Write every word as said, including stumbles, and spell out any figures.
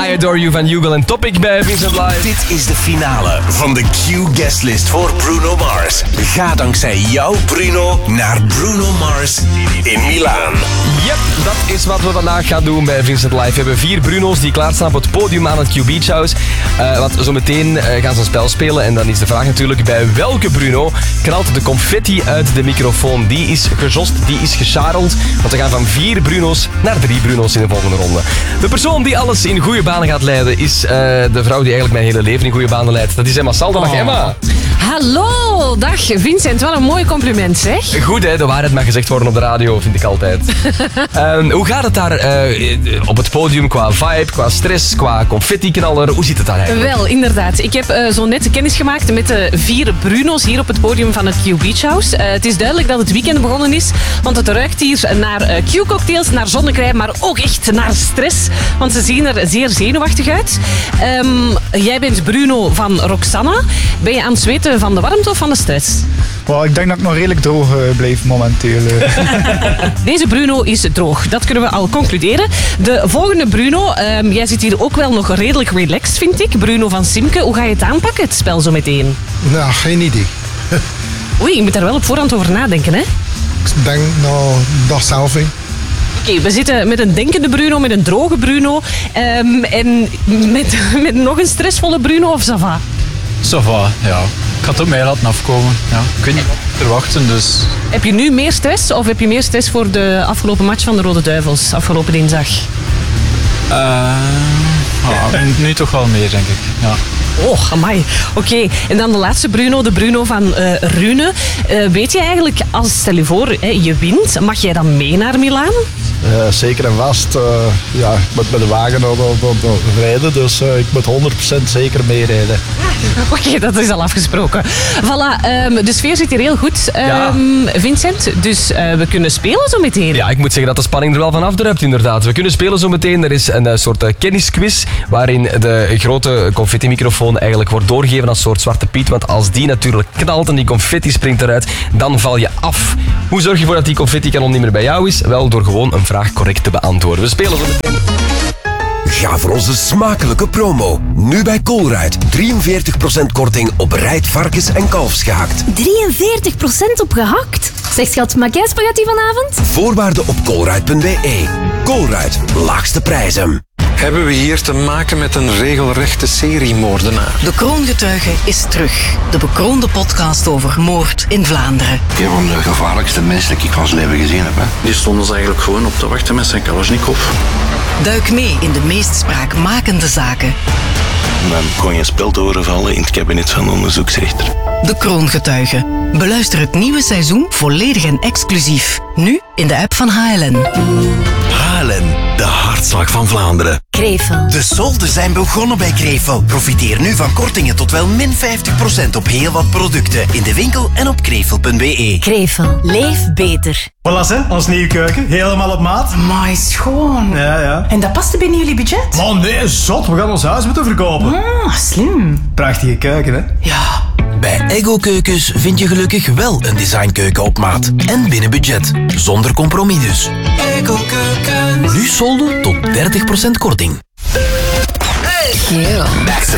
I Adore You van Hugo en Topic bij Vincent Live. Dit is de finale van de Q-guestlist voor Bruno Mars. Ga dankzij jou, Bruno, naar Bruno Mars in Milaan. Yep, dat is wat we vandaag gaan doen bij Vincent Live. We hebben vier Bruno's die klaarstaan op het podium aan het Q Beach House. Uh, want zometeen uh, gaan ze een spel spelen. En dan is de vraag natuurlijk, bij welke Bruno knalt de confetti uit de microfoon? Die is gejost, die is gescharreld. Want we gaan van vier Bruno's naar drie Bruno's in de volgende ronde. De persoon die alles in goede banen gaat leiden is uh, de vrouw die eigenlijk mijn hele leven in goede banen leidt. Dat is Emma Salden. Dag Emma. Hallo, dag Vincent. Wat een mooi compliment, zeg. Goed hè, de waarheid mag gezegd worden op de radio, vind ik altijd. um, hoe gaat het daar uh, op het podium qua vibe, qua stress, qua confetti-knaller? Hoe zit het daar eigenlijk? Wel, inderdaad. Ik heb uh, zo net kennis gemaakt met de vier Bruno's hier op het podium van het Q Beach House. Uh, het is duidelijk dat het weekend begonnen is, want het ruikt hier naar uh, Q-cocktails, naar zonnecrème, maar ook echt naar stress, want ze zien er zeer zenuwachtig uit. Um, jij bent Bruno van Roxanna. Ben je aan het zweten van de warmte of van de stress? Well, ik denk dat ik nog redelijk droog uh, blijf momenteel. Uh. Deze Bruno is droog. Dat kunnen we al concluderen. De volgende Bruno, um, jij zit hier ook wel nog redelijk relaxed, vind ik. Bruno van Simke. Hoe ga je het aanpakken, het spel zo meteen? Nou, geen idee. Oei, je moet daar wel op voorhand over nadenken, hè? Ik denk, nou, dag zelf, hè. Oké, okay, we zitten met een denkende Bruno, met een droge Bruno um, en met, met nog een stressvolle Bruno of ça va? Ça va, ja. Ik ga het op mij laten afkomen. Ja. Ik weet niet wat te verwachten, dus... Heb je nu meer stress of heb je meer stress voor de afgelopen match van de Rode Duivels, afgelopen dinsdag? Uh, ja, nu toch wel meer, denk ik. Ja. Oh, amai. Oké, okay. En dan de laatste Bruno, de Bruno van uh, Rune. Uh, weet je eigenlijk, als stel je voor, hè, je wint, mag jij dan mee naar Milaan? Uh, zeker en vast. Uh, ja, ik moet met de wagen op, op, op, op rijden, dus uh, ik moet honderd procent zeker meerijden. Oké, okay, dat is al afgesproken. Voilà, um, de sfeer zit hier heel goed, um, ja. Vincent. Dus uh, we kunnen spelen zo meteen. Ja, ik moet zeggen dat de spanning er wel van afdruipt, inderdaad. We kunnen spelen zo meteen. Er is een uh, soort uh, kennisquiz waarin de grote confetti-microfoon eigenlijk wordt doorgegeven als soort Zwarte Piet. Want als die natuurlijk knalt en die confetti springt eruit, dan val je af. Hoe zorg je ervoor dat die confetti-kanon niet meer bij jou is? Wel, door gewoon een vraag correct te beantwoorden. We spelen zo meteen. Ga voor onze smakelijke promo. Nu bij Colruyt. drieënveertig procent korting op rijdt, varkens en kalfsgehakt. drieënveertig procent op gehakt? Zeg schat, maak jij spaghetti vanavond? Voorwaarden op colruyt punt b e. Colruyt, laagste prijzen. Hebben we hier te maken met een regelrechte seriemoordenaar? De Kroongetuige is terug. De bekroonde podcast over moord in Vlaanderen. Een van de gevaarlijkste mensen die ik van zijn leven gezien heb. Hè. Die stonden ze eigenlijk gewoon op te wachten met zijn Kalashnikov. Duik mee in de meest spraakmakende zaken. Dan kon je een spel te horen vallen in het kabinet van de onderzoeksrechter. De Kroongetuige. Beluister het nieuwe seizoen volledig en exclusief. Nu in de app van H L N. H L N, de hartslag van Vlaanderen. Krevel. De solden zijn begonnen bij Krevel. Profiteer nu van kortingen tot wel min vijftig procent op heel wat producten. In de winkel en op krevel punt b e. Krevel. Leef beter. Voilà, hè, ons nieuwe keuken. Helemaal op maat. Amai, schoon. Ja, ja. En dat past binnen jullie budget? Man, nee, zot. We gaan ons huis moeten verkopen. Ah, slim. Prachtige keuken, hè? Ja. Bij Ego Keukens vind je gelukkig wel een designkeuken op maat. En binnen budget. Zonder compromis dus. Ego Keukens. Nu solden tot dertig procent korting. Hey.